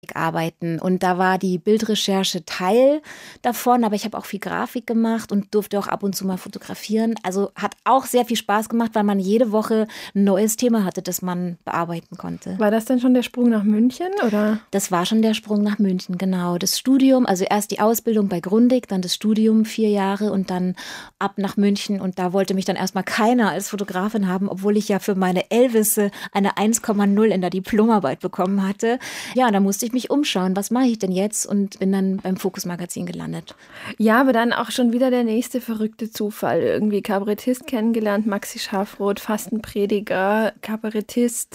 arbeiten. Und da war die Bildrecherche Teil davon, aber ich habe auch viel Grafik gemacht und durfte auch ab und zu mal fotografieren. Also hat auch sehr viel Spaß gemacht, weil man jede Woche ein neues Thema hatte, das man bearbeiten konnte. War das dann schon der Sprung nach München, oder? Das war schon der Sprung nach München, genau. Das Studium, also erst die Ausbildung bei Grundig, dann das Studium 4 Jahre und dann ab nach München. Und da wollte mich dann erstmal keiner als Fotografin haben, obwohl ich ja für meine Elvisse eine 1,0 in der Diplomarbeit bekommen hatte. Ja, da musste ich mich umschauen, was mache ich denn jetzt? Und bin dann beim Focus Magazin gelandet. Ja, aber dann auch schon wieder der nächste verrückte Zufall. Irgendwie Kabarettist kennengelernt, Maxi Schafroth, Fastenprediger, Kabarettist.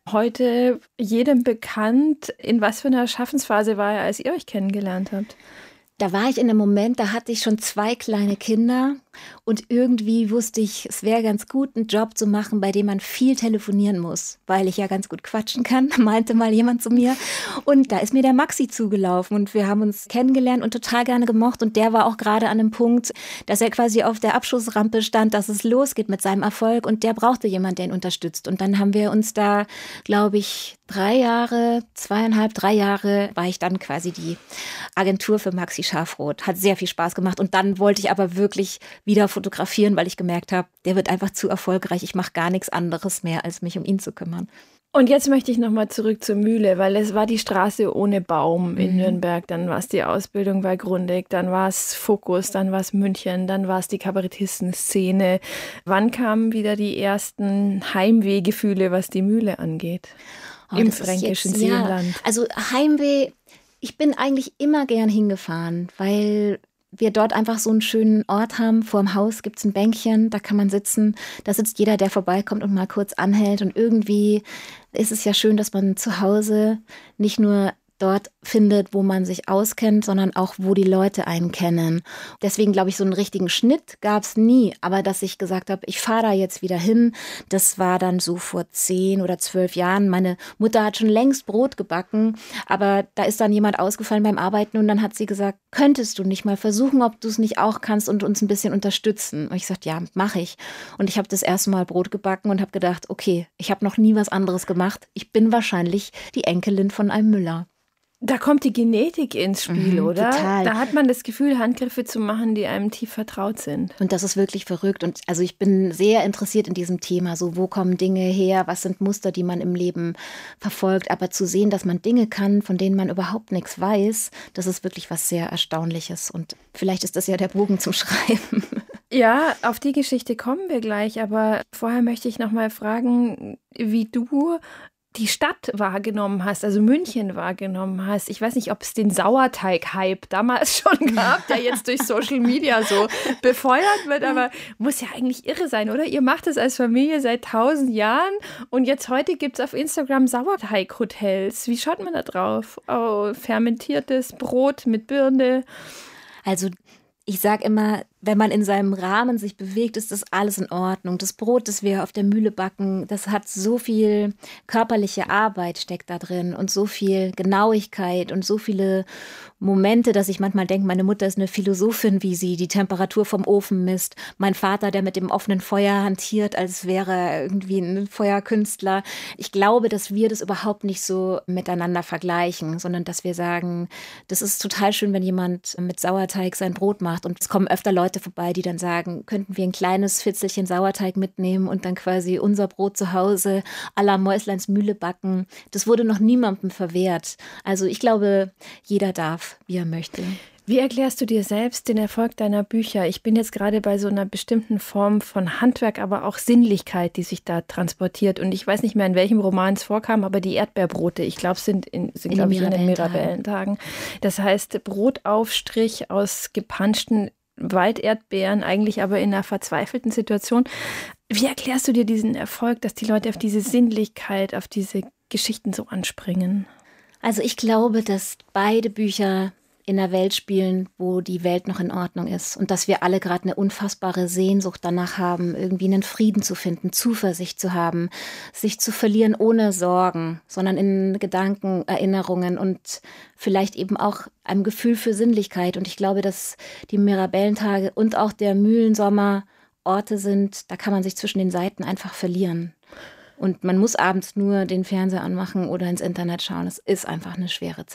Heute jedem bekannt. In was für einer Schaffensphase war er, als ihr euch kennengelernt habt? Da war ich in einem Moment, da hatte ich schon 2 kleine Kinder und irgendwie wusste ich, es wäre ganz gut, einen Job zu machen, bei dem man viel telefonieren muss, weil ich ja ganz gut quatschen kann, meinte mal jemand zu mir. Und da ist mir der Maxi zugelaufen und wir haben uns kennengelernt und total gerne gemocht. Und der war auch gerade an einem Punkt, dass er quasi auf der Abschussrampe stand, dass es losgeht mit seinem Erfolg und der brauchte jemanden, der ihn unterstützt. Und dann haben wir uns da, glaube ich, 3 Jahre, 2,5, 3 Jahre war ich dann quasi die Agentur für Maxi Schafroth. Hat sehr viel Spaß gemacht und dann wollte ich aber wirklich wieder fotografieren, weil ich gemerkt habe, der wird einfach zu erfolgreich. Ich mache gar nichts anderes mehr, als mich um ihn zu kümmern. Und jetzt möchte ich nochmal zurück zur Mühle, weil es war die Straße ohne Baum in Nürnberg, dann war es die Ausbildung bei Grundig, dann war es Fokus, dann war es München, dann war es die Kabarettistenszene. Wann kamen wieder die ersten Heimwehgefühle, was die Mühle angeht? Im fränkischen Seenland. Ja, also Heimweh, ich bin eigentlich immer gern hingefahren, weil wir dort einfach so einen schönen Ort haben. Vor dem Haus gibt es ein Bänkchen, da kann man sitzen. Da sitzt jeder, der vorbeikommt und mal kurz anhält. Und irgendwie ist es ja schön, dass man zu Hause nicht nur dort findet, wo man sich auskennt, sondern auch, wo die Leute einen kennen. Deswegen glaube ich, so einen richtigen Schnitt gab es nie. Aber dass ich gesagt habe, ich fahre da jetzt wieder hin, das war dann so vor 10 oder 12 Jahren. Meine Mutter hat schon längst Brot gebacken, aber da ist dann jemand ausgefallen beim Arbeiten und dann hat sie gesagt, könntest du nicht mal versuchen, ob du es nicht auch kannst und uns ein bisschen unterstützen? Und ich sagte, ja, mache ich. Und ich habe das erste Mal Brot gebacken und habe gedacht, okay, ich habe noch nie was anderes gemacht. Ich bin wahrscheinlich die Enkelin von einem Müller. Da kommt die Genetik ins Spiel, oder? Total. Da hat man das Gefühl, Handgriffe zu machen, die einem tief vertraut sind. Und das ist wirklich verrückt. Und also ich bin sehr interessiert in diesem Thema. So, wo kommen Dinge her? Was sind Muster, die man im Leben verfolgt? Aber zu sehen, dass man Dinge kann, von denen man überhaupt nichts weiß, das ist wirklich was sehr Erstaunliches. Und vielleicht ist das ja der Bogen zum Schreiben. Ja, auf die Geschichte kommen wir gleich. Aber vorher möchte ich noch mal fragen, wie du die Stadt wahrgenommen hast, also München wahrgenommen hast. Ich weiß nicht, ob es den Sauerteig-Hype damals schon gab, der jetzt durch Social Media so befeuert wird, aber muss ja eigentlich irre sein, oder? Ihr macht es als Familie seit 1000 Jahren und jetzt heute gibt es auf Instagram Sauerteig-Hotels. Wie schaut man da drauf? Oh, fermentiertes Brot mit Birne. Also ich sage immer, wenn man in seinem Rahmen sich bewegt, ist das alles in Ordnung. Das Brot, das wir auf der Mühle backen, das hat so viel körperliche Arbeit steckt da drin und so viel Genauigkeit und so viele Momente, dass ich manchmal denke, meine Mutter ist eine Philosophin, wie sie die Temperatur vom Ofen misst. Mein Vater, der mit dem offenen Feuer hantiert, als wäre er irgendwie ein Feuerkünstler. Ich glaube, dass wir das überhaupt nicht so miteinander vergleichen, sondern dass wir sagen, das ist total schön, wenn jemand mit Sauerteig sein Brot macht. Und es kommen öfter Leute vorbei, die dann sagen, könnten wir ein kleines Fitzelchen Sauerteig mitnehmen und dann quasi unser Brot zu Hause à la Mäusleins Mühle backen. Das wurde noch niemandem verwehrt. Also ich glaube, jeder darf, wie er möchte. Wie erklärst du dir selbst den Erfolg deiner Bücher? Ich bin jetzt gerade bei so einer bestimmten Form von Handwerk, aber auch Sinnlichkeit, die sich da transportiert. Und ich weiß nicht mehr, in welchem Roman es vorkam, aber die Erdbeerbrote, ich glaube, sind glaube ich, in den Mirabellentagen. Das heißt, Brotaufstrich aus gepanschten Walderdbeeren, eigentlich aber in einer verzweifelten Situation. Wie erklärst du dir diesen Erfolg, dass die Leute auf diese Sinnlichkeit, auf diese Geschichten so anspringen? Also ich glaube, dass beide Bücher in einer Welt spielen, wo die Welt noch in Ordnung ist und dass wir alle gerade eine unfassbare Sehnsucht danach haben, irgendwie einen Frieden zu finden, Zuversicht zu haben, sich zu verlieren ohne Sorgen, sondern in Gedanken, Erinnerungen und vielleicht eben auch einem Gefühl für Sinnlichkeit. Und ich glaube, dass die Mirabellentage und auch der Mühlensommer Orte sind, da kann man sich zwischen den Seiten einfach verlieren. Und man muss abends nur den Fernseher anmachen oder ins Internet schauen. Es ist einfach eine schwere Zeit.